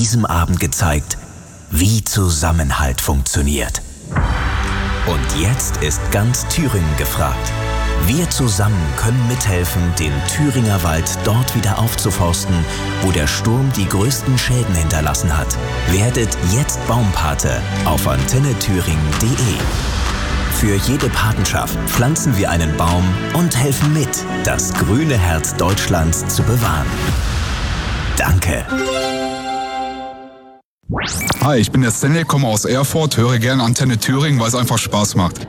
diesem Abend gezeigt, wie Zusammenhalt funktioniert. Und jetzt ist ganz Thüringen gefragt. Wir zusammen können mithelfen, den Thüringer Wald dort wieder aufzuforsten, wo der Sturm die größten Schäden hinterlassen hat. Werdet jetzt Baumpate auf antennethüringen.de. Für jede Patenschaft pflanzen wir einen Baum und helfen mit, das grüne Herz Deutschlands zu bewahren. Danke. Hi, ich bin der Stanley, komme aus Erfurt, höre gerne Antenne Thüringen, weil es einfach Spaß macht.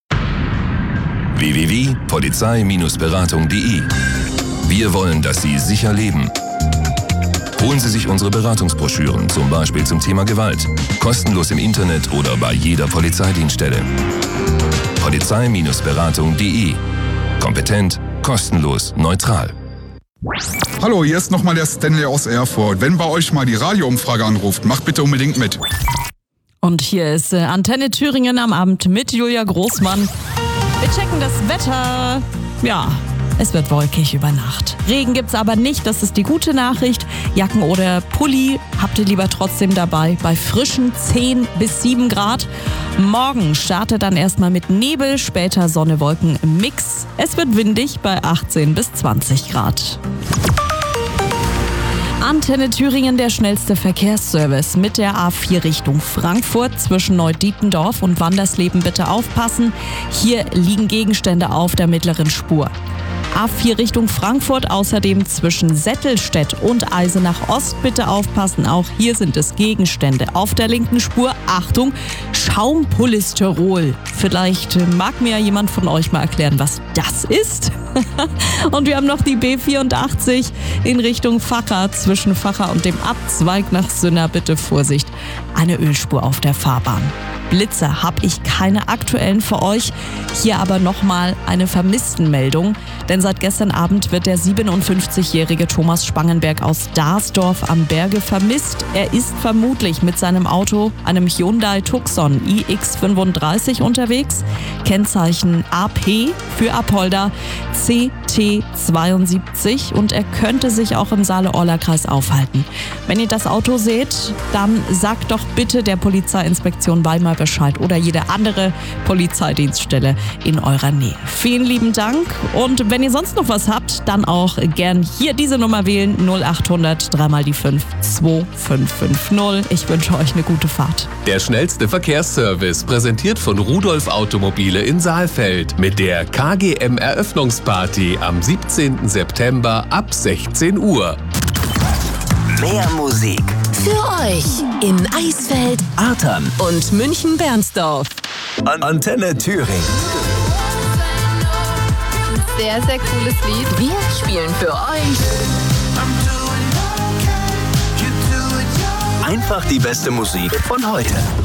www.polizei-beratung.de. Wir wollen, dass Sie sicher leben. Holen Sie sich unsere Beratungsbroschüren, zum Beispiel zum Thema Gewalt. Kostenlos im Internet oder bei jeder Polizeidienststelle. Polizei-beratung.de. Kompetent, kostenlos, neutral. Hallo, hier ist nochmal der Stanley aus Erfurt. Wenn bei euch mal die Radioumfrage anruft, macht bitte unbedingt mit. Und hier ist Antenne Thüringen am Abend mit Julia Großmann. Wir checken das Wetter. Ja, es wird wolkig über Nacht. Regen gibt's aber nicht, das ist die gute Nachricht. Jacken oder Pulli habt ihr lieber trotzdem dabei bei frischen 10 bis 7 Grad. Morgen startet dann erstmal mit Nebel, später Sonne, Wolken im Mix. Es wird windig bei 18 bis 20 Grad. Antenne Thüringen, der schnellste Verkehrsservice mit der A4 Richtung Frankfurt zwischen Neudietendorf und Wandersleben. Bitte aufpassen, hier liegen Gegenstände auf der mittleren Spur. A4 Richtung Frankfurt, außerdem zwischen Settelstedt und Eisenach Ost. Bitte aufpassen, auch hier sind es Gegenstände auf der linken Spur. Achtung, Schaumpolysterol. Vielleicht mag mir ja jemand von euch mal erklären, was das ist. Und wir haben noch die B84 in Richtung Vacha, zwischen Vacha und dem Abzweig nach Sünner. Bitte Vorsicht, eine Ölspur auf der Fahrbahn. Blitze habe ich keine aktuellen für euch. Hier aber nochmal eine Vermisstenmeldung. Denn seit gestern Abend wird der 57-jährige Thomas Spangenberg aus Darsdorf am Berge vermisst. Er ist vermutlich mit seinem Auto, einem Hyundai Tucson iX35 unterwegs. Kennzeichen AP für Apolda CT72 und er könnte sich auch im Saale-Orla-Kreis aufhalten. Wenn ihr das Auto seht, dann sagt doch bitte der Polizeiinspektion Weimar Bescheid oder jede andere Polizeidienststelle in eurer Nähe. Vielen lieben Dank und wenn ihr sonst noch was habt, dann auch gern hier diese Nummer wählen, 0800 3 mal die 5 2550. Ich wünsche euch eine gute Fahrt. Der schnellste Verkehrsservice, präsentiert von Rudolf Automobile in Saalfeld mit der KGM-Eröffnungsparty am 17. September ab 16 Uhr. Mehr Musik für euch in Eisfeld, Artern und München-Bernsdorf. Antenne Thüringen. Sehr, sehr cooles Lied. Wir spielen für euch Einfach die beste Musik von heute.